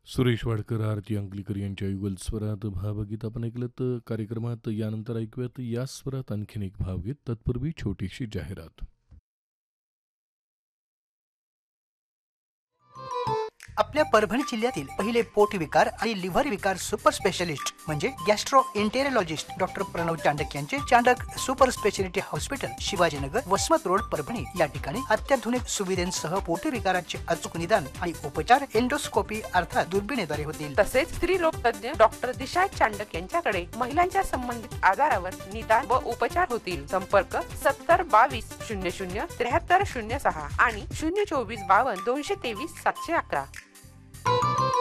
सुरेश वाडकर, आरती अंकलीकर यांच्या युगल स्वरात भावगीत आपण ऐकलं. तर कार्यक्रमात यानंतर ऐकूयात या स्वरात आणखीन एक भावगीत. तत्पूर्वी छोटीशी जाहिरात. आपल्या परभणी जिल्ह्यातील पहिले पोट विकार आणि लिव्हर विकार सुपर स्पेशलिस्ट म्हणजे गॅस्ट्रो एंटेरोलॉजिस्ट डॉक्टर प्रणव चांडक यांचे Chandak super speciality hospital, Shivajinagar, Vasmat road, Parbhani. या ठिकाणी अत्याधुनिक सुविधांसह पोट विकाराचे अचूक निदान आणि उपचार एंडोस्कोपी अर्थात दुर्बिणीद्वारे होतील. तसेच स्त्रीरोग तज्ञ डॉक्टर दिशा चांडक यांच्याकडे महिलांच्या संबंधित आजारावर निदान व उपचार होतील. संपर्क 70 22 00 73 06 आणि 024 52 223 711.